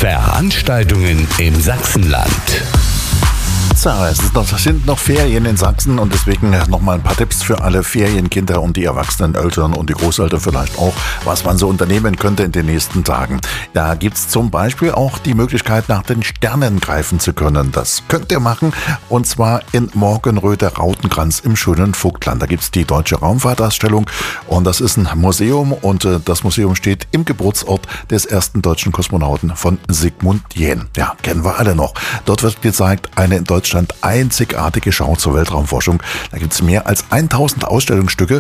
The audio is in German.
Veranstaltungen im Sachsenland. So, es sind noch Ferien in Sachsen und deswegen nochmal ein paar Tipps für alle Ferienkinder und die erwachsenen Eltern und die Großeltern vielleicht auch, was man so unternehmen könnte in den nächsten Tagen. Da gibt's zum Beispiel auch die Möglichkeit, nach den Sternen greifen zu können. Das könnt ihr machen und zwar in Morgenröder-Rautenkranz im schönen Vogtland. Da gibt's die Deutsche Raumfahrtausstellung und das ist ein Museum und das Museum steht im Geburtsort des ersten deutschen Kosmonauten von Sigmund Jähn. Ja, kennen wir alle noch. Dort wird gezeigt, eine in Deutschland einzigartige Schau zur Weltraumforschung. Da gibt es mehr als 1000 Ausstellungsstücke